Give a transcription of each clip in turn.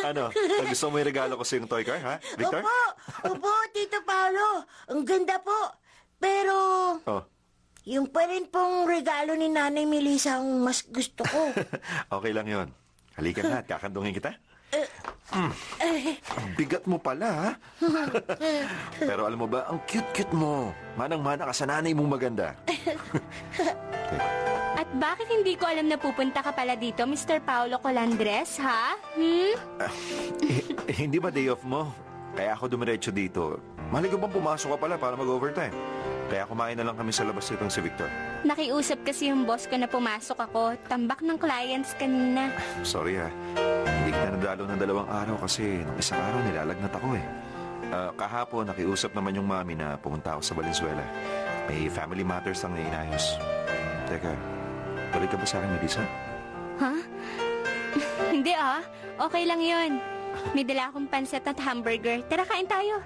Ano, gusto mo yung regalo ko sa yung toy car, ha, Victor? Opo, Tito Paolo. Ang ganda po. Pero, Oh. yung pa rin pong regalo ni Nanay Melissa ang mas gusto ko. Okay lang yon. Halika na at kakandungin kita. Ang bigat mo pala, ha? Pero alam mo ba, ang cute-cute mo. Manang-mana ka sa nanay mong maganda. At bakit hindi ko alam na pupunta ka pala dito, Mr. Paolo Colandres, ha? Hindi ba day off mo? Kaya ako dumiretso dito. Mahali ko bang pumasok ka pala para mag-overtime? Kaya kumain na lang kami sa labas nitong si Victor. Nakiusap kasi yung boss ko na pumasok ako. Tambak ng clients kanina. Sorry, ha. Hindi kita nadalo ng 2 araw kasi nung isang araw nilalagnat ako, eh. Kahapon, nakiusap naman yung mami na pumunta ako sa Valenzuela. May family matters lang na inayos. Teka, tuloy ka ba sa akin, Melissa? Ha? Hindi okay lang yun. May dala akong pansit at hamburger. Tara, kain tayo.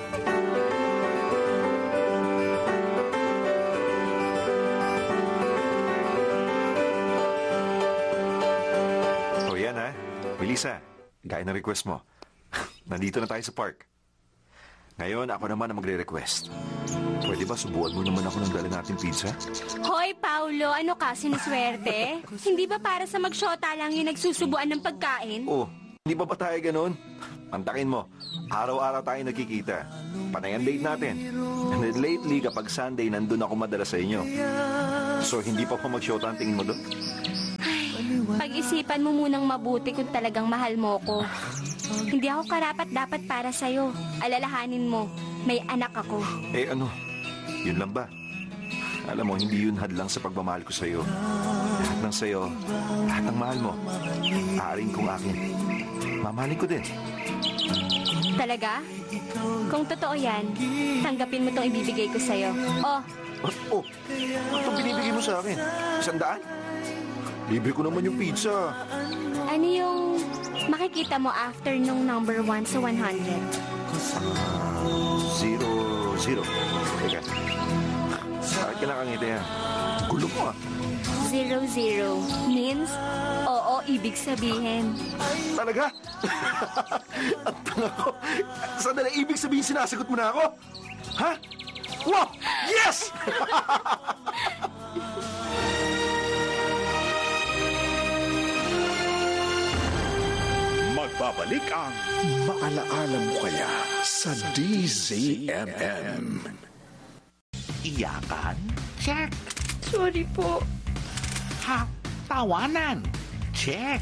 O yan, ha. Melissa, gaya ng request mo. Nandito na tayo sa park. Ngayon, ako naman ang magre-request. Pwede ba subuan mo naman ako ng dala natin pizza? Hoy, Paulo, ano ka, sinuswerte? Hindi ba para sa magsyota lang yung nagsusubuan ng pagkain? Oh, hindi ba tayo ganun? Antakin mo, araw-araw tayo nagkikita. Panay ang date natin. And then lately, kapag Sunday, nandun ako madala sa inyo. So, hindi pa mag-shota ang tingin mo doon? Pag-isipan mo munang mabuti kung talagang mahal mo ko. Hindi ako karapat-dapat para sa'yo. Alalahanin mo, may anak ako. Eh ano, yun lang ba? Alam mo, hindi yun hadlang sa pagmamahal ko sa'yo. Lahat ng sa'yo, lahat ng mahal mo, aaring kong akin. Mamahalin ko din. Talaga? Kung totoo yan, tanggapin mo tong ibibigay ko sa'yo. Oh, ito binibigay mo sa akin? 100? Libre ko naman yung pizza. Ano yung makikita mo after nung number 1 sa 100? 0. Teka. Bakit ka nakangiti yan? Gulo mo, 00 means oo, ibig sabihin. Talaga? Ang tanga ko. Sandali, ibig sabihin sinasagot mo na ako? Ha? Wow! Yes! Magbabalik ang Maalaala Mo Kaya sa DZMM. Iyakan? Check. Sorry po. Ha? Tawanan? Check.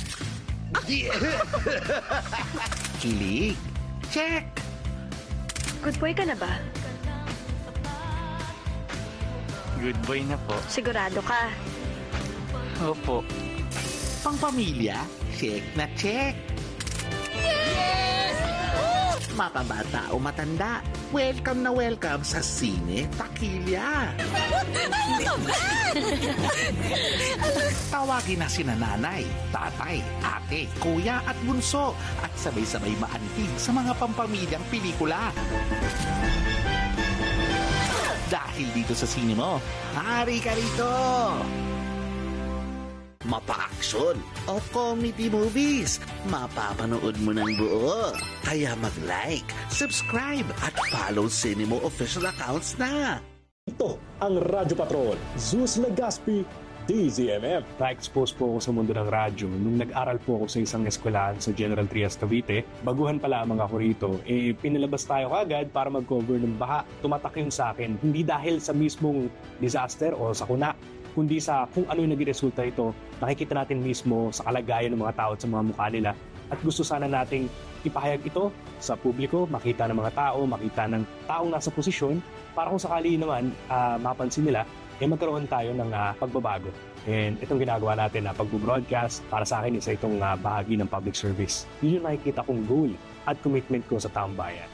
Kilig? Check. Good boy ka na ba? Good boy na po. Sigurado ka? Opo. Pangpamilya? Check na check. Mapabata o matanda, welcome na welcome sa Sine Takilya. Tawagin na sina nanay, tatay, ate, kuya at bunso at sabay-sabay maantig sa mga pampamilyang pelikula. Dahil dito sa sine mo, hari ka rito! Mapa-action o comedy movies, mapapanood mo ng buo. Kaya mag-like, subscribe at follow Cinemo official accounts na. Ito ang Radyo Patrol, Zeus Legaspi, DZMM. Na-expose po ako sa mundo ng radyo nung nag-aral po ako sa isang eskwelahan sa General Trias, Cavite. Baguhan pa lamang ako rito, pinalabas tayo kagad para mag-cover ng baha. Tumatak yun sa akin, hindi dahil sa mismong disaster o sakuna, kundi sa kung ano yung naging resulta ito. Nakikita natin mismo sa kalagayan ng mga tao at sa mga mukha nila. At gusto sana nating ipahayag ito sa publiko, makita ng mga tao, makita ng taong nasa posisyon, para kung sakali naman mapansin nila, magkaroon tayo ng pagbabago. And itong ginagawa natin na pag-broadcast, para sa akin isa itong bahagi ng public service. Yun yung nakikita kong goal at commitment ko sa taong bayan.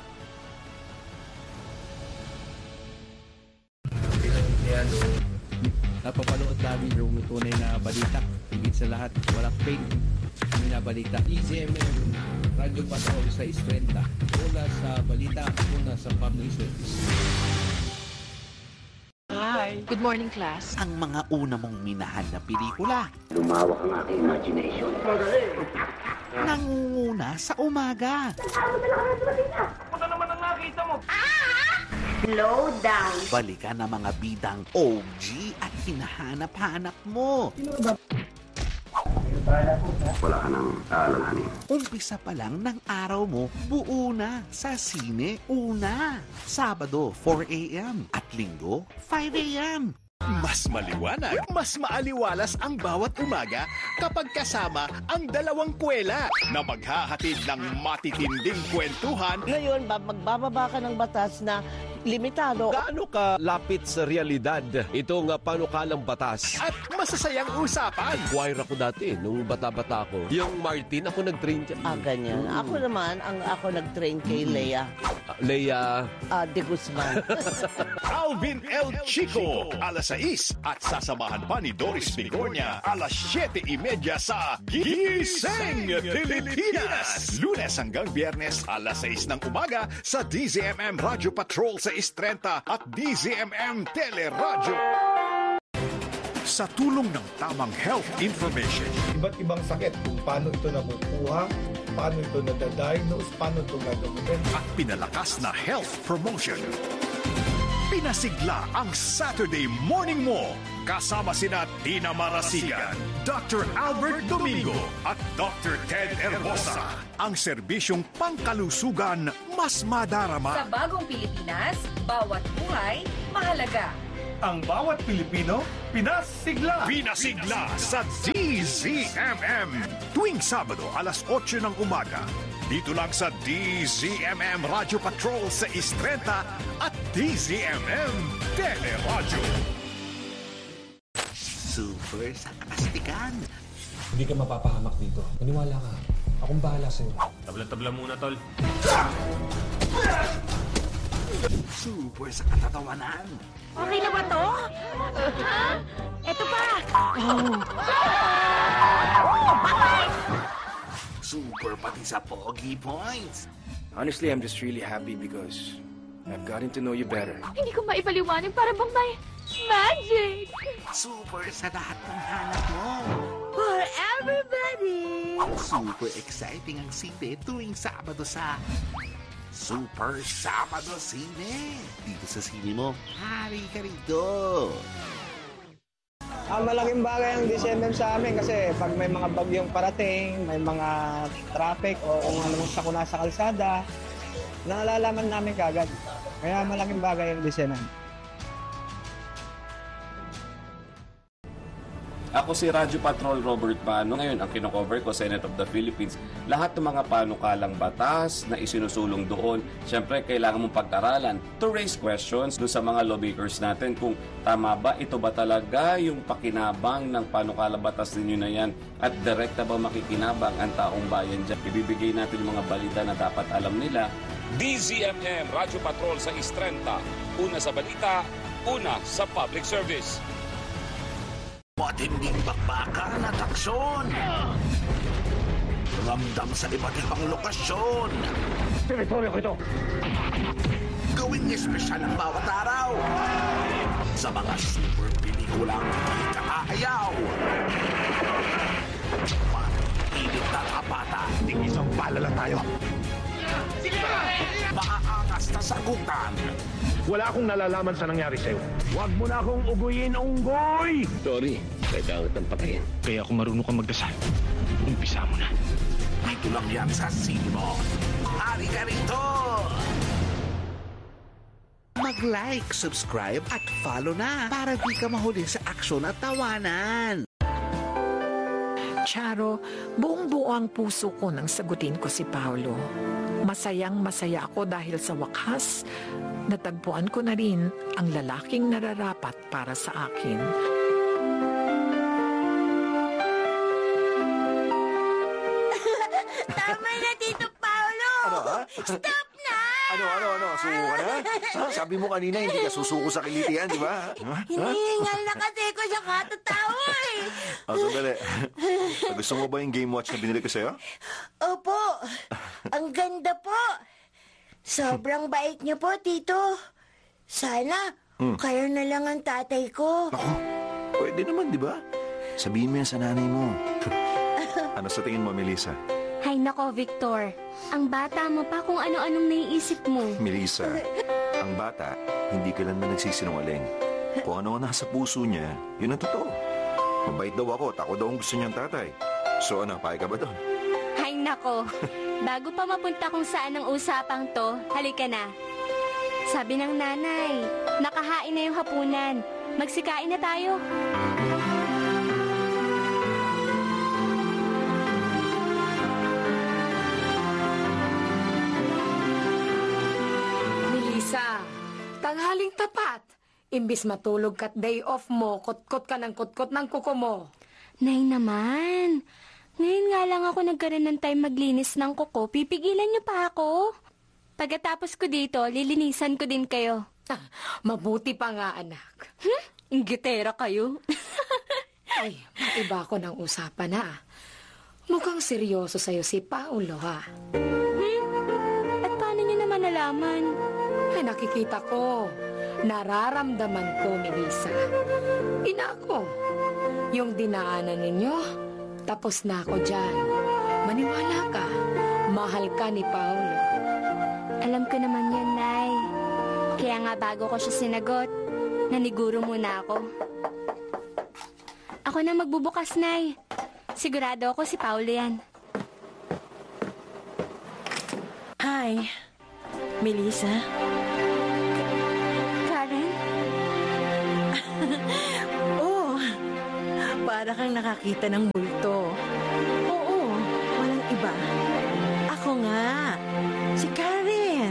Napapanood namin yung tunay na balita. Higit sa lahat, walang fake. Yung balita. DZMM, Radyo Patrol sa 30. Una sa balita, una sa public service. Hi. Good morning, class. Ang mga una mong minahan na pelikula. Lumawak ang aking imagination. Nang nangunguna sa umaga. Slow down. Balikan ang mga bidang OG at hinahanap-hanap mo. Wala ka nang aalalahanin. Umpisa pa lang ng araw mo, buo na sa Sine Una. Sabado, 4 a.m. at Linggo, 5 a.m. Mas maliwanag, mas maaliwalas ang bawat umaga kapag kasama ang dalawang kwela na maghahatid ng matitinding kwentuhan. Ngayon, magbababa ka ng batas na limitado. Gaano ka lapit sa realidad itong panukalang batas? At masasayang usapan. Choir ako dati, nung bata-bata ako. Yung Martin, ako nag-train dyan. Ganyan. Ako naman, ako nag-train kay Lea. Leia. De Guzman. Alvin L. Chico, alas 6 at sasamahan pa ni Doris Bigornia, alas 7:30 sa Gising Pilipinas. Lunes hanggang Biyernes, alas 6 ng umaga sa DZMM Radio Patrol sa 6:30 at DZMM Teleradyo. Sa tulong ng tamang health information, iba't ibang sakit, kung paano ito nakukuha, paano ito nadadiagnose, paano ito gagamitin. At pinalakas na health promotion. Pinasigla ang Saturday morning mo. Kasama sina Tina Marasigan, Dr. Albert Domingo at Dr. Ted Herbosa. Ang serbisyong pangkalusugan mas madarama. Sa bagong Pilipinas, bawat buhay mahalaga. Ang bawat Pilipino, pinasigla! Pinasigla sa DZMM. Tuwing Sabado, alas 8 ng umaga. Dito lang sa DZMM Radio Patrol sa 6:30 at DZMM Teleradyo. Super sa kastikan. Hindi ka mapapahamak dito. Maniwala ka. Akong bahala sa'yo. Tabla-tabla muna, tol. Super sa katatawanan. Okay na ba to? Eto pa! Super pati sa pogi points. Honestly, I'm just really happy because I've gotten to know you better. Hindi ko maipaliwanag para bang may magic. Super sa lahat ng hanap mo. For everybody! Super exciting ang sine tuwing Sabado sa Super Sabado Sine. Dito sa sine mo, hari ka rito. Malaking bagay ang DZMM sa amin kasi pag may mga bagyong parating, may mga traffic o kung anong sakuna sa kalsada, nalalaman namin kagad. Kaya malaking bagay ang DZMM. Ako si Radyo Patrol Robert Pano. Ngayon, ang kinocover ko, Senate of the Philippines. Lahat ng mga panukalang batas na isinusulong doon, syempre, kailangan mong pag-aralan to raise questions doon sa mga lawmakers natin kung tama ba, ito ba talaga yung pakinabang ng panukalang batas ninyo na yan at direkta ba makikinabang ang taong bayan dyan. Ibibigay natin yung mga balita na dapat alam nila. DZMM Radyo Patrol sa 6:30. Una sa balita, una sa public service. Matinding bakbakan at aksyon. Ramdam sa iba't ibang lokasyon. Teritoryo ko ito. Gawing espesyal ang bawat araw. Sa mga super pelikulang hindi kakaayaw. Pag-ilit na kapata. Isang bala lang tayo. Sige ba? Maaangas na sagutan. Wala akong nalalaman sa nangyari sa'yo. Huwag mo na akong uguyin, unggoy! Sorry, kailangan kitang patayin. Kaya kung marunong ka magdasal, umpisa mo na. Dito lang yan sa sine mo. Ari ka rito! Mag-like, subscribe at follow na para di ka mahuli sa aksyon at tawanan. Charo, buong-buo ang puso ko nang sagutin ko si Paolo. Masayang-masaya ako dahil sa wakas, natagpuan ko na rin ang lalaking nararapat para sa akin. Tama na, Tito Paolo! Ano, ha? Stop na! Ano? Suko ka na? Sabi mo kanina, hindi ka susuko sa kilitian, di ba? Hinihingal na kasi ko sa katatawa eh. Sandali. Gusto mo ba yung game watch na binili ko sa'yo? Opo. Ang ganda po. Sobrang bait niyo po, Tito. Sana, kayo na lang ang tatay ko. Ako, pwede naman, di ba? Sabihin mo yan sa nanay mo. Ano sa tingin mo, Melissa? Hay nako, Victor. Ang bata mo pa kung ano-anong naiisip mo. Melissa, ang bata, hindi kailanman nagsisinungaling. Kung ano ang nasa puso niya, yun ang totoo. Mabait daw ako, ako daw ang gusto niyang tatay. So ano, payag ka ba doon? Hay nako. Bago pa mapunta kung saan ang usapang to, halika na. Sabi ng nanay, nakahain na yung hapunan. Magsikain na tayo. Melissa, tanghaling tapat. Imbis matulog ka't day off mo, kot-kot ka ng kot-kot ng kuko mo. Nay naman, ngayon nga lang ako nagkaroon ng time maglinis ng kuko. Pipigilan niyo pa ako. Pagkatapos ko dito, lilinisan ko din kayo. Mabuti pa nga, anak. Inggitera kayo. Ay, maiba ko ng usapan na. Mukhang seryoso sa'yo si Paulo, ha? At paano niyo naman nalaman? Ay, nakikita ko. Nararamdaman ko, Melissa. Inako, yung dinaanan ninyo, tapos na ako dyan. Maniwala ka, mahal ka ni Paulo. Alam ko naman yan, Nay. Kaya nga bago ko siya sinagot, naniguro muna ako. Ako na magbubukas, Nay. Sigurado ako si Paulo yan. Hi, Melissa. Karen? Oh, para kang nakakita ng multo. Oo, walang iba. Ako nga, si Karen.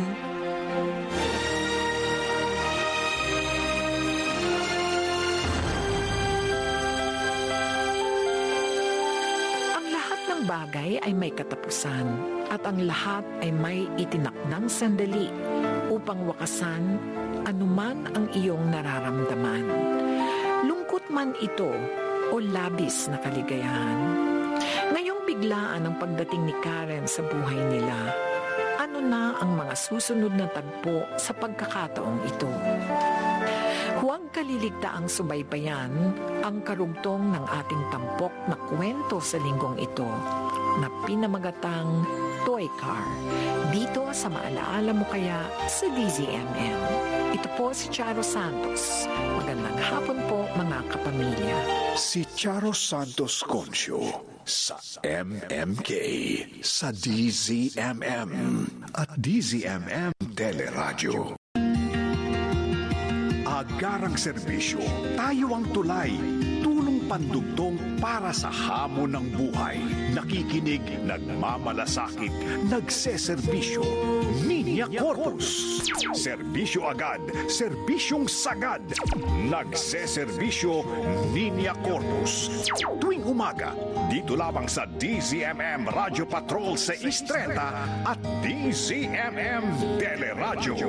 Bagay ay may katapusan at ang lahat ay may itinakdang sandali upang wakasan anuman ang iyong nararamdaman. Lungkot man ito o labis na kaligayahan. Ngayong biglaan ang pagdating ni Karen sa buhay nila, ano na ang mga susunod na tagpo sa pagkakataong ito? Huwag kaliligtaang subaybayan ang karugtong ng ating tampok na kwento sa linggong ito na pinamagatang Toy Car dito sa Maalaala Mo Kaya sa DZMM. Ito po si Charo Santos. Magandang hapon po mga kapamilya. Si Charo Santos Concio sa MMK sa DZMM at DZMM Teleradyo. Agarang serbisyo, tayo ang tulay, tulong pandugtong para sa hamon ng buhay. Nakikinig, nagmamalasakit, nagseserbisyo. Ninya Corpus. Serbisyo agad, serbisyong sagad. Nagseserbisyo, Ninya Corpus. Tuwing umaga, dito lamang sa DZMM Radio Patrol sa 6:30 at DZMM Teleradyo.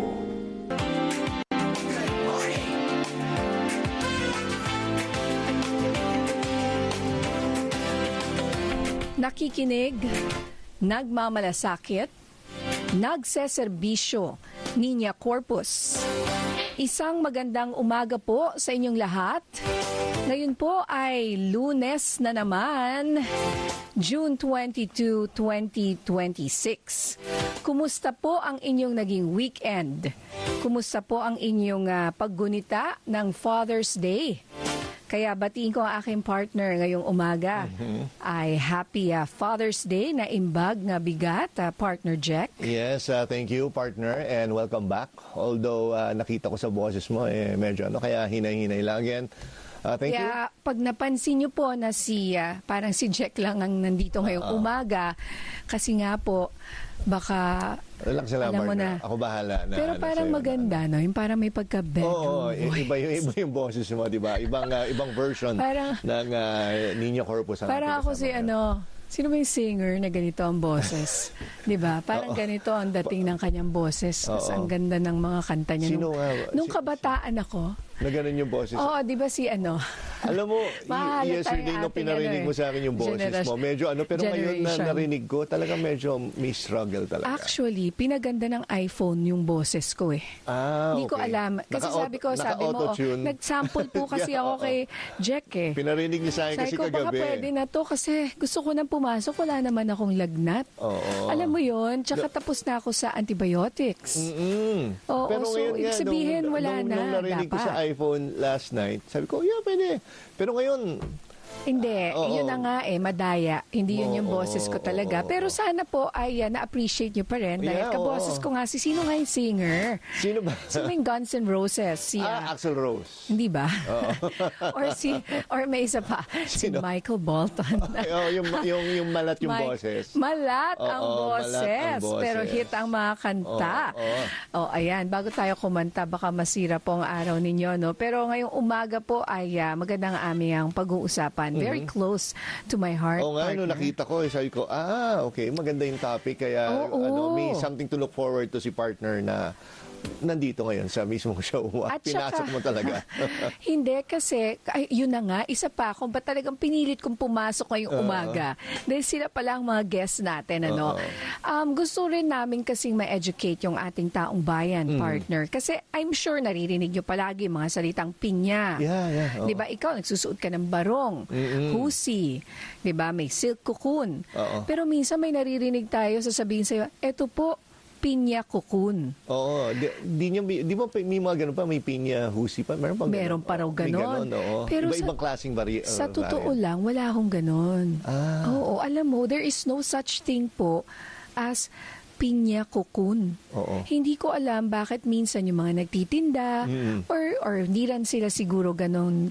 Nakikinig, nagmamalasakit, nagseserbisyo, Ninya Corpus. Isang magandang umaga po sa inyong lahat. Ngayon po ay Lunes na naman, June 22, 2026. Kumusta po ang inyong naging weekend? Kumusta po ang inyong paggunita ng Father's Day? Kaya batiin ko ang aking partner ngayong umaga. Ay happy Father's Day na imbag nga bigat, partner Jack. Yes, thank you partner and welcome back. Although nakita ko sa boses mo, medyo kaya hinay-hinay lang yan. Thank you. Kaya pag napansin niyo po na parang si Jack lang ang nandito ngayong umaga, kasi nga po, baka relax lang, alam mo na. Ako bahala na. Pero parang maganda, no? Yung parang may pagka-bedroom iba yung boses mo, di ba? Ibang version parang, ng Ninya Corpus. Parang ako sino ba yung singer na ganito ang boses? Di ba? Parang ganito ang dating ng kanyang boses. Tapos ang ganda ng mga kanta niya. Nung kabataan ako. Na ganun yung boses? Oo, di ba Alam mo, Mahalata yesterday yung nung ating, pinarinig mo sa akin yung boses mo, medyo pero ngayon na generation. narinig ko, talagang medyo may struggle talaga. Actually, pinaganda ng iPhone yung boses ko eh. Hindi ko alam. Kasi sabi mo, nag-sample po kasi ako kay Jack eh. Pinarinig niya sa akin kasi ko, kagabi. baka pwede na to kasi gusto ko nang pumasok, wala naman akong lagnat. Oo. Alam mo yun, tsaka tapos na ako sa antibiotics. Oo, Pero so ngayon ibig sabihin wala na. Nung narinig ko sa iPhone last night, sabi ko, yeah, pwede. Pero ngayon, hindi, yun na nga madaya. Hindi yun yung boses ko talaga. Pero sana po ay na-appreciate nyo pa rin. Dahil kaboses ko nga, sino nga yung singer? Sino ba? Sino yung Guns N' Roses? Axl Rose. Hindi ba? or may isa pa, si Michael Bolton. yung malat yung boses. Malat ang boses. Pero hit ang mga kanta. Ayan, bago tayo kumanta, baka masira po ang araw ninyo. No? Pero ngayong umaga po ay magandang aming pag-uusapan. Very close to my heart. Nga, no, nakita ko, sabi ko, okay, maganda yung topic. Kaya, may something to look forward to si partner na nandito ngayon sa mismong show. At pinasok mo talaga. Hindi, kasi yun na nga, isa pa, kung ba talagang pinilit kong pumasok ngayong umaga. Dahil sila pala ang mga guests natin. Gusto rin namin kasing ma-educate yung ating taong bayan, partner. Kasi I'm sure naririnig nyo palagi mga salitang pinya. Di ba, ikaw nagsusuot ka ng barong, husi, di ba, may silk cocoon. Pero minsan may naririnig tayo, sasabihin sa'yo, eto po, pinya cocoon. Oo. Di ba may mga ganun pa? May pinya husi pa? Meron pa raw ganon. Pero iba-ibang klaseng sa totoo lang, wala akong ganon. Oo. Alam mo, there is no such thing po as pinya cocoon. Hindi ko alam bakit minsan yung mga nagtitinda or hindi rin sila siguro ganon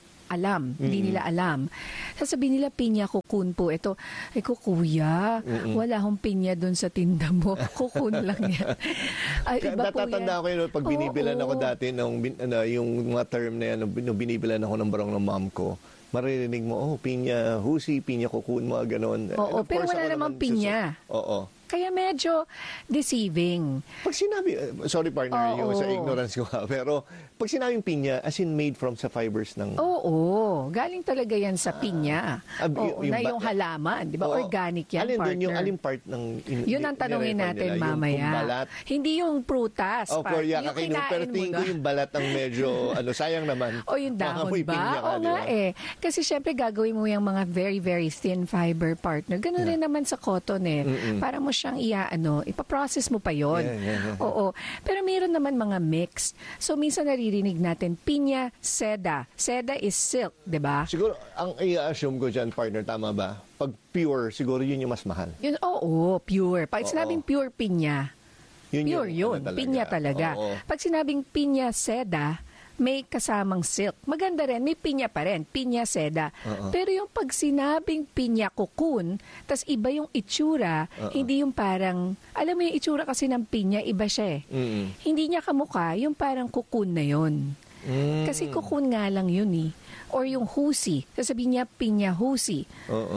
hindi nila alam. Sasabihin nila, pinya cocoon po. Ito, ay ko, kuya, wala akong pinya doon sa tinda mo. Cocoon lang yan. Iba po yan. Natatanda ko yun, pag binibilan ako dati, yung mga term na yan, nung binibilan ako ng barong ng mom ko, maririnig mo, pinya husi, pinya cocoon, mga ganon. Pero wala namang pinya. Kaya medyo deceiving. Pag sinabi, sorry partner, yung sa ignorance ko pero pag sinabing pinya, as in made from sa fibers ng... galing talaga yan sa pinya. Yung halaman, di ba? Organic yan, partner. Alin part ng... Yun ang tanongin natin mamaya. Hindi yung prutas. Pero tingin ko yung balat ang medyo, sayang naman. Yung dahon ba? Nga Kasi syempre gagawin mo yung mga very, very thin fiber, partner. Ganun rin naman sa cotton Para mo siyang ipaprocess mo pa yon. Oo. Pero meron naman mga mix. So, minsan naririnig natin, pinya, seda. Seda is silk, di ba? Siguro, ang i-assume ko dyan, partner, tama ba? Pag pure, siguro yun yung mas mahal. Pure. Pag sinabing pure pinya, pure yun. Pinya talaga. Pag sinabing pinya, seda, may kasamang silk. Maganda rin, may pinya pa rin, pinya seda. Pero yung pag sinabing pinya cocoon, tas iba yung itsura, hindi yung parang, alam mo yung itsura kasi ng pinya, iba siya Hindi niya kamukha, yung parang cocoon na yun. Kasi cocoon nga lang yun Or yung husi, sasabihin niya pinya husi.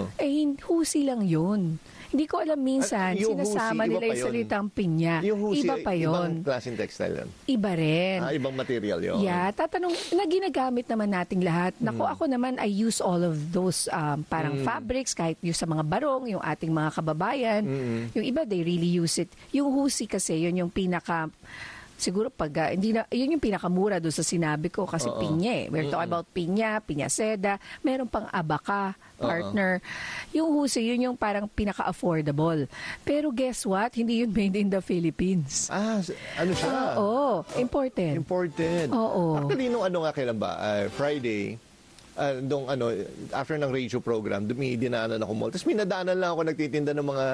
Husi lang yun. Hindi ko alam minsan, sinasama husi, nila yung salitang pinya. Yung husi, iba pa yun. Ibang klaseng textile yun. Iba rin. Ibang material yun. Tatanong, na ginagamit naman nating lahat. Ako naman, I use all of those parang fabrics, kahit yung sa mga barong, yung ating mga kababayan. Yung iba, they really use it. Yung husi kasi, yun yung pinaka... Siguro pag, yun yung pinakamura doon sa sinabi ko kasi pinya We're talking about pinya seda, meron pang abaka, partner. Yung husi, yun yung parang pinaka-affordable. Pero guess what? Hindi yun made in the Philippines. Ano siya? Imported. Actually, nung kailan ba? Friday, after ng radio program, may dinaanan ako mall. Tapos may nadaanan lang ako nagtitinda ng mga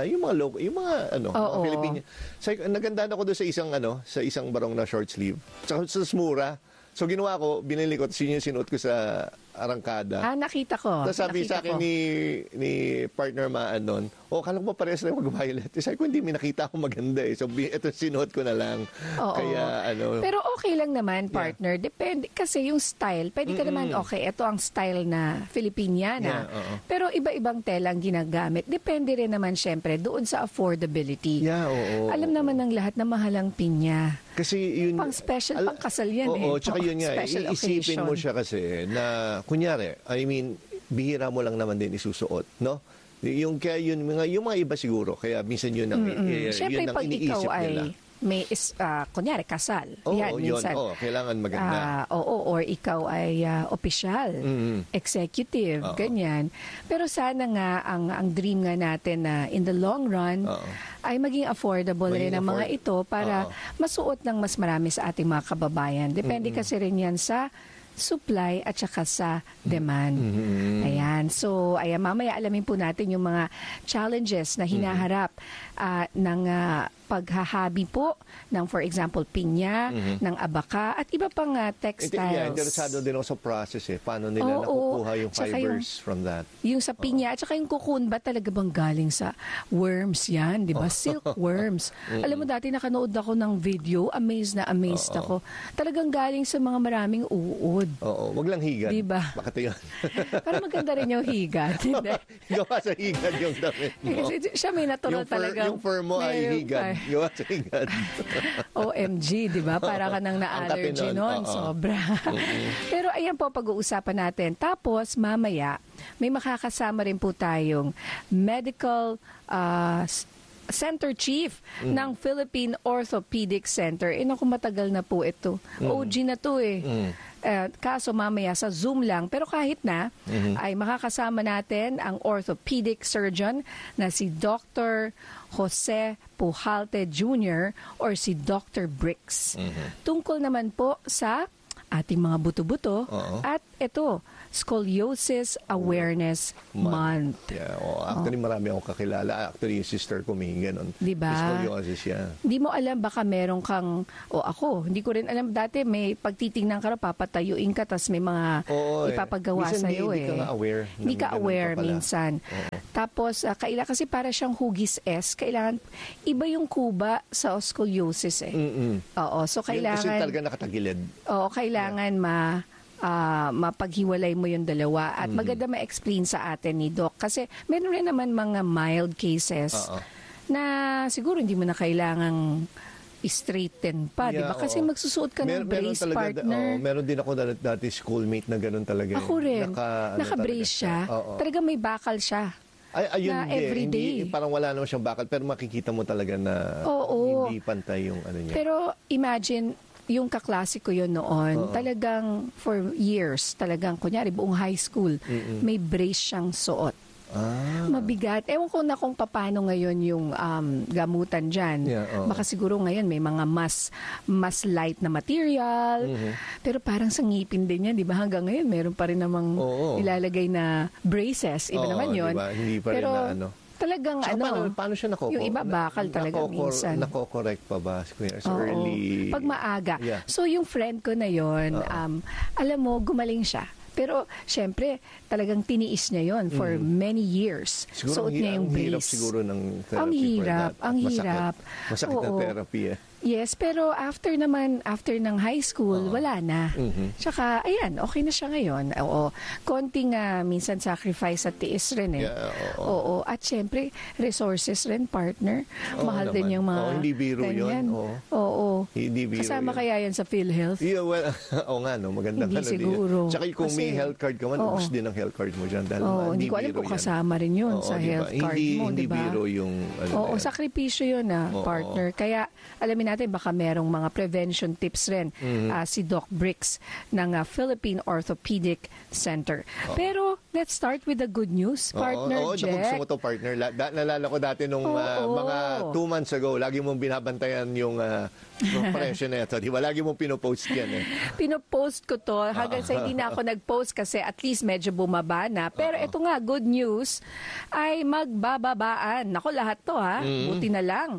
mga Filipino. So, nagandaan ako doon sa isang barong na short sleeve. Sa mura. So, ginawa ko, binili ko, tapos yun yung sinuot ko sa arangkada. Nakita ko. Tapos sabi sa akin ni partner Maan nun, kala ko pa parehas na mag-violet. Sabi ko, hindi, may nakita ako maganda So, ito sinuot ko na lang. Kaya, Pero okay lang naman, partner. Depende. Kasi yung style, pwede ka naman, ito ang style na Filipiniana. Pero iba-ibang telang ginagamit. Depende rin naman, syempre, doon sa affordability. Alam naman ng lahat na mahalang pinya. Kasi yun... Pang special, pang kasal yan Tsaka yun nga, iisipin mo siya kasi na kunyari, bihira mo lang naman din isusuot, no? Yung mga iba siguro, kaya minsan yun ang Siyempre, yun ang pag iniisip ikaw nila. may kunyari kasal. Oo, minsan. kailangan maganda. Or ikaw ay opisyal, executive, ganyan. Pero sana nga ang dream nga natin na in the long run ay maging affordable rin ang mga ito para masuot ng mas marami sa ating mga kababayan. Depende kasi rin yan sa supply at saka sa demand. Ayan. So, mamaya alamin po natin yung mga challenges na hinaharap ng paghahabi po ng, for example, pinya, ng abaka, at iba pang textiles. Interesado din ako sa process Paano nila nakukuha yung fibers from that? Yung sa pinya, at saka yung cocoon, ba talaga bang galing sa worms yan? Di ba? Silkworms. Alam mo, dati nakanood ako ng video, amazed ako. Talagang galing sa mga maraming uod. Oo, wag lang higad. Di ba? Bakit yun? Para maganda rin yung higad. Gawa sa higad yung damit mo. Siya may natural talaga. Yung fur mo ay higad. Gawa sa higad. OMG, di ba? Para ka nang na-allergy nun. Sobra. Pero ayan po, pag-uusapan natin. Tapos, mamaya, may makakasama rin po tayong medical Center Chief ng Philippine Orthopedic Center. Naku, matagal na po ito. OG na to kaso mamaya sa Zoom lang. Pero kahit na, ay makakasama natin ang orthopedic surgeon na si Dr. Jose Pujalte Jr. or si Dr. Bricks. Tungkol naman po sa ating mga buto-buto at ito, Scoliosis Awareness Month. Yeah, actually, marami akong kakilala. Actually, yung sister ko may ganun. Diba? Scoliosis siya. Di mo alam, baka meron kang, ako, hindi ko rin alam, dati may pagtitingnan ka, papatayuin ka, tas may mga ipapagawa sa'yo. Hindi ka nga aware. Hindi ka aware minsan. Tapos, kasi para siyang hugis S, kailangan, iba yung kuba sa scoliosis Oo, so kailangan... Kasi talaga nakatagilid. Oo, kailangan mapaghiwalay mo yung dalawa at maganda ma-explain sa atin ni Doc kasi meron rin naman mga mild cases na siguro hindi mo na kailangang straighten pa, di ba? Kasi magsusuot ka ng brace, partner. Meron din ako dati schoolmate na ganun talaga. Ako rin. Naka-brace siya. Talaga may bakal siya. Ayun, na everyday. Parang wala naman siyang bakal pero makikita mo talaga na hindi pantay yung ano niya. Pero imagine, yung kaklase ko yun noon, talagang for years, talagang kunyari buong high school, may brace siyang suot. Mabigat. Ewan ko na kung paano ngayon yung gamutan dyan. Baka siguro ngayon may mga mas light na material. Pero parang sa ngipin din yan, di ba? Hanggang ngayon meron pa rin namang ilalagay na braces. Iba naman yun. Diba? Hindi pa rin pero, na ano. Talagang paano siya yung iba bakal talaga minsan. Nako-correct pa ba? So early. Pag maaga. So yung friend ko na yon, alam mo, gumaling siya. Pero syempre, talagang tiniis niya yon for many years. Siguro suot niya yung brace. Ang hirap siguro ng therapy. Ang hirap. Masakit na therapy Yes, pero after ng high school, wala na. Tsaka, ayan, okay na siya ngayon. Oo, konting minsan sacrifice at tiis rin Oo, at syempre, resources rin, partner. Mahal din yung mga hindi biro ganyan. Yun. Oo. Hindi biro kasama yun. kaya yan sa PhilHealth? Yeah, well, nga, no, maganda hindi siguro. Tsaka kung may health card ka man, ubus din ang health card mo dyan. Hindi ko alam kung kasama rin yun sa health card mo, di ba? Hindi biro yung... sakripisyo yun partner. Kaya, alamin natin, baka merong mga prevention tips rin si Doc Bricks ng Philippine Orthopedic Center. Pero let's start with the good news, partner Jack. Gusto mo to, partner. Nalala ko dati nung mga 2 months ago, lagi mong binabantayan yung presyo na ito. Di ba? Lagi mong pinopost yan Pinopost ko to hanggang sa hindi na ako nag-post kasi at least medyo bumaba na. Pero ito nga, good news ay magbababaan. Naku, lahat to buti na lang.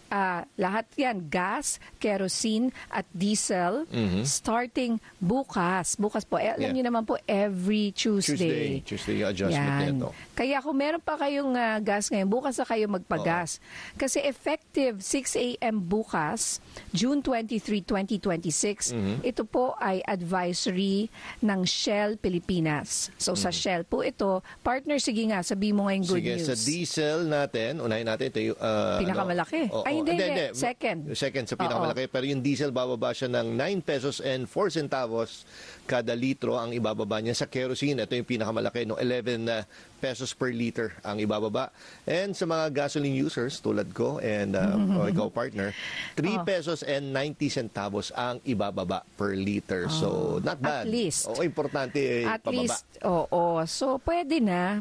Lahat yan, gas, kerosene at diesel starting bukas. Bukas po. Alam niyo naman po, every Tuesday Tuesday yung adjustment nito. Kaya kung meron pa kayong gas ngayon, bukas na kayo magpagas. Kasi effective 6 a.m. bukas, June 23, 2026, ito po ay advisory ng Shell Pilipinas. So sa Shell po ito, partner, sige nga, sabihin mo ngayong good news. Sa diesel natin, unahin natin ito yung... pinakamalaki. Hindi. Second. Second sa pinakamalaki. Pero yung diesel, bababa siya ng 9 pesos and 4 centavos kada litro ang ibababa niya. Sa kerosene, ito yung pinakamalaki, no? 11 pesos per liter ang ibababa. And sa mga gasoline users tulad ko and ikaw partner, 3 pesos and 90 centavos ang ibababa per liter. So, not bad. At least. Importante at pababa. Least, So, pwede na.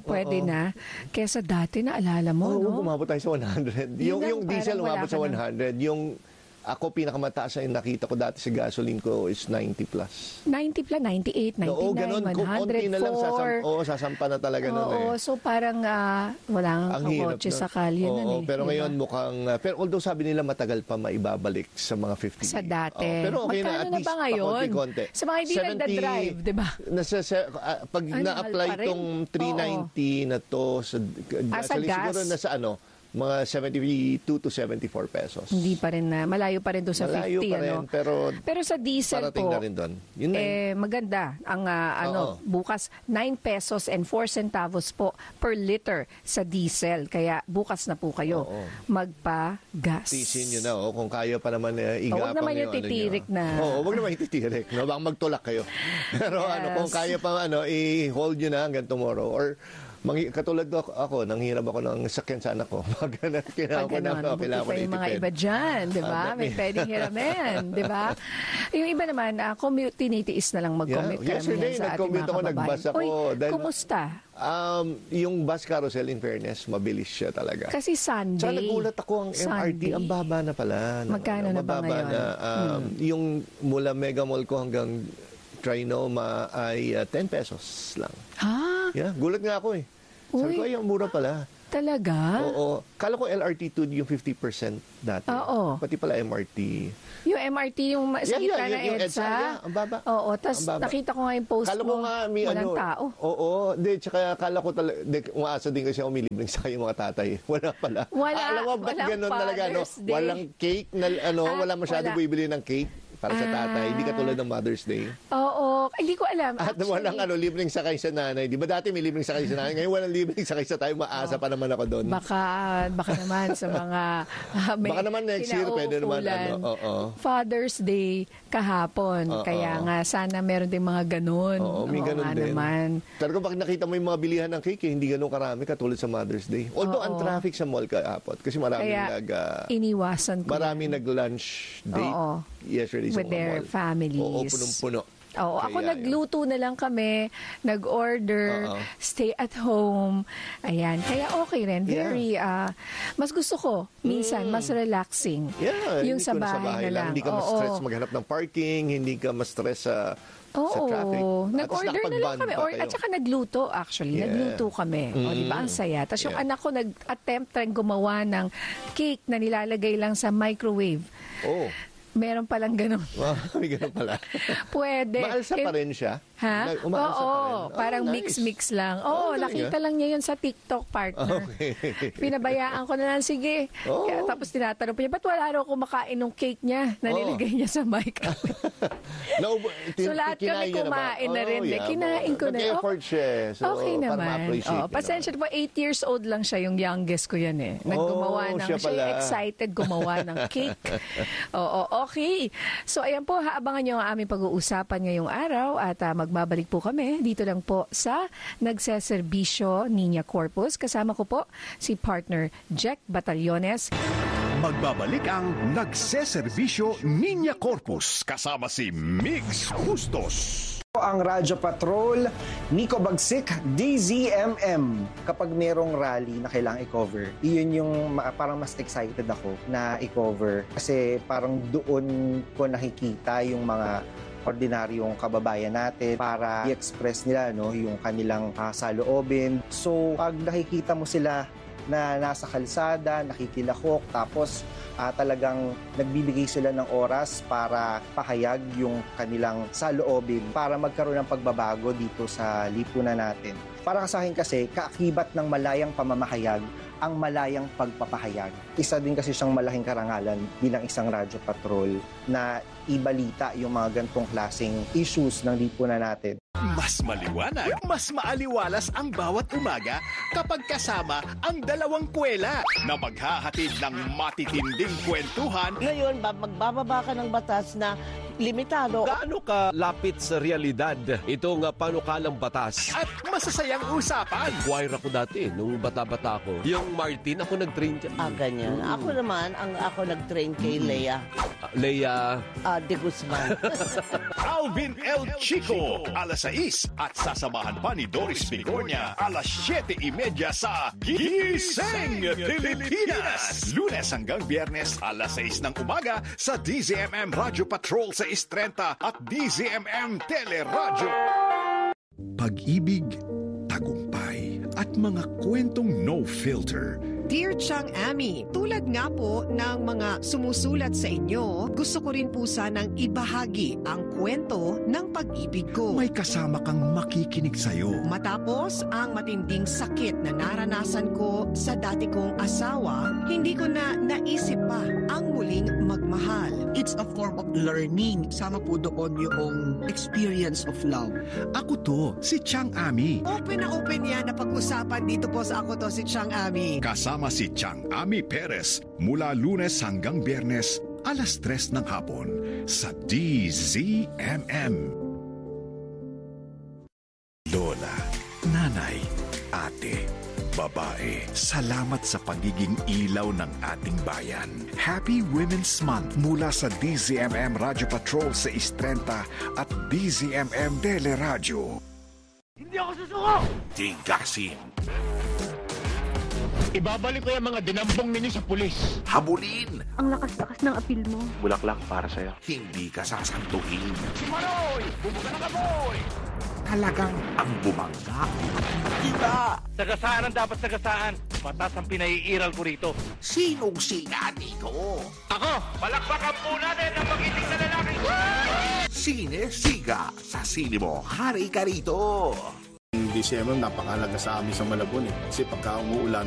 Kesa dati, naalala mo, no? Umabot tayo sa 100. Yung diesel umabot sa 100. Yung ako, pinakamataas na yung nakita ko dati sa gasoline ko is 90 plus. 90 plus, 98, 99, Oo, ganun. 104. Kung konti na lang, sasampa na talaga nun so parang walang kakotse sa kalye nun Pero ngayon mukhang, pero although sabi nila matagal pa maibabalik sa mga 50. Sa dati. Pero okay magkano na, at na least ba ngayon? pakonti-konti. Sa mga hindi nagda-drive, di ba? Pag na-apply itong 390 na to sa gasoline, siguro nasa mga 72 to 74 pesos. Hindi pa rin malayo pa rin doon sa 50. Malayo pa rin, pero sa diesel po, na rin doon. maganda. Ang bukas, 9 pesos and 4 centavos po per liter sa diesel. Kaya bukas na po kayo magpa-gas. Tisin nyo na, kung kaya pa naman igapang huwag naman yung titirik na. Huwag naman yung titirik. Baka magtulak kayo. Pero kung kaya pa i-hold nyo na hanggang tomorrow. Or katulad ako, nanghirap ako ng sakyan sa anak ko. Kailangan ko na itipid. Mga iba dyan, di ba? May pwedeng hiramin, di ba? Yung iba naman, tinitiis na lang mag-commute. Yesterday, nag-commute ako, nagbus ako. Kumusta? Yung bus carousel, in fairness, mabilis siya talaga. Kasi Sunday. Tsaka nagulat ako, ang MRT, ang baba na pala. Magkano na ba ngayon? Yung mula Mega Mall ko hanggang Trinoma ay 10 pesos lang. Yeah, gulat nga ako Sabi ko, ang mura pala. Talaga? Oo. Kala ko LRT2 yung 50% dati. Oo. Pati pala MRT. Yung MRT, yung sa gitna na EDSA. Ang baba. Oo. Tapos nakita ko nga yung post mo. Walang tao. Oo. Tsaka kala ko talaga, umaasa din kasi umilibreng sa yung mga tatay. Wala pala. Alam mo, ba't ganun talaga, Walang cake, wala masyado bibili ng cake para sa tatay. Hindi katulad ng Mother's Day. Oo. Hindi ko alam. At walang libreng sakay sa nanay. Di ba dati may libreng sakay sa nanay? Ngayon walang libreng sakay sa tayo. Maasa pa naman ako doon. Baka naman sa mga baka naman next year pwede naman. Father's Day kahapon. Kaya nga sana meron din mga ganun. Oo, may ganun din. Naman. Pero kung nakita mo yung mga bilihan ng cake, hindi ganun karami katulad sa Mother's Day. Although ang traffic sa mall kahapon. Kasi maraming iniwasan ko. Maraming nag-lunch date yesterday with their families. Oo, punong-puno. Oo, ako nagluto na lang kami, nag-order, stay at home. Ayan, kaya okay rin. Very, mas gusto ko, minsan, mas relaxing. Yung sa bahay na lang. Hindi ka ma-stress maghanap ng parking, hindi ka ma-stress sa traffic. Nag-order na lang kami. At saka nagluto, actually. Nagluto kami. Di ba? Ang saya. Tapos yung anak ko nag-attempt rin gumawa ng cake na nilalagay lang sa microwave. Meron palang ganun. May ganun pala. Pwede. Maalsa pa rin siya? Ha? Oo, parang mix-mix lang. Nakita lang niya yun sa TikTok, partner. Okay. Pinabayaan ko na lang, sige. Kaya, tapos tinatanong po niya, ba't wala raw kumakain ng cake niya na nilagay niya sa microwave? So lahat kami kumain na rin. Kinain ko na. Nag-effort siya. So, okay naman. Pasensya po, 8 years old lang siya, yung youngest ko yan Naggumawa ng, siya excited gumawa ng cake. Okay. So ayan po, abangan nyo ang aming pag-uusapan ngayong araw at magbabalik po kami dito lang po sa Nagseserbisyo Niña Corpus. Kasama ko po si partner Jack Batallones. Magbabalik ang Nagseserbisyo Niña Corpus kasama si Migs Justos. Ang Radyo Patrol, Nico Bagsik, DZMM. Kapag merong rally na kailangang i-cover, iyon yung parang mas excited ako na i-cover. Kasi parang doon ko nakikita yung mga ordinaryong kababayan natin para i-express nila yung kanilang saloobin. So, pag nakikita mo sila na nasa kalsada, nakikilahok, tapos talagang nagbibigay sila ng oras para pahayag yung kanilang saloobin para magkaroon ng pagbabago dito sa lipunan natin. Para sa akin kasi, kaakibat ng malayang pamamahayag ang malayang pagpapahayag. Isa din kasi siyang malaking karangalan bilang isang radyo patrol na ibalita yung mga gantong klaseng issues ng lipunan natin. Mas maliwanag, mas maaliwalas ang bawat umaga kapag kasama ang dalawang kwela na maghahatid ng matitinding kwentuhan. Ngayon, magbababa ka ng batas na limitado. Gaano ka lapit sa realidad itong panukalang batas? At masasayang usapan. Choir ako dati, nung bata-bata ako. Yung Martin, ako nag-train dyan. Ganyan. Ako naman, ako nag-train kay Lea. Lea? De Guzman. Alvin El Chico, alas 6 at sasamahan pa ni Doris Bigornia, alas 7:30 sa Gising Pilipinas. Lunes hanggang Biyernes, alas 6 ng umaga sa DZMM Radyo Patrol sa 6:30 at DZMM Teleradyo. Pag-ibig, tagumpay at mga kwentong no filter. Dear Chang Ami, tulad nga po ng mga sumusulat sa inyo, gusto ko rin po sanang ibahagi ang kwento ng pag-ibig ko. May kasama kang makikinig sa'yo. Matapos ang matinding sakit na naranasan ko sa dati kong asawa, hindi ko na naisip pa ang muling magmahal. It's a form of learning. Sama po doon yung experience of love. Ako to, si Chang Ami. Open na open yan na pag-usapan dito po sa Ako To Si Chang Ami. Kasama si Chang Ami Perez mula Lunes hanggang Biyernes, alas 3 ng hapon sa DZMM. Lola, nanay, ate, babae, salamat sa pagiging ilaw ng ating bayan. Happy Women's Month mula sa DZMM Radyo Patrol sa 6:30 at DZMM Teleradyo. Hindi ako susuko! Tigasin. Ibabalik ko yung mga dinambong ninyo sa pulis. Habulin. Ang lakas-lakas ng apil mo. Bulaklak para sa'yo. Hindi ka sasantuin. Si Maroy! Bumuga na ka, boy! Talagang ang bumangga. Diba? Sagasaan ang dapat sagasaan. Matas ang pinaiiral ko rito. Sinong siga dito? Ako! Palakpakan po natin ang magiting na lalaki. Sine siga. Sa sine mo, hari ka rito. DCMM napakalaga sa amin sa Malabon. Kasi pagka umuulan,